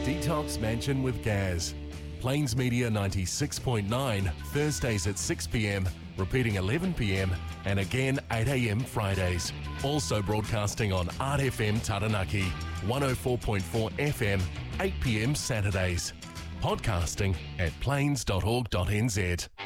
Detox Mansion with Gaz. Plains Media 96.9, Thursdays at 6 p.m, repeating 11 p.m, and again 8 a.m. Fridays. Also broadcasting on Art FM Taranaki, 104.4 FM, 8 p.m. Saturdays. Podcasting at plains.org.nz.